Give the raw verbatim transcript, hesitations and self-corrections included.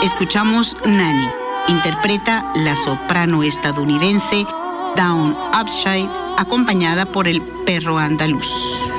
escuchamos Nanny. Interpreta la soprano estadounidense Dawn Upside, acompañada por el perro andaluz.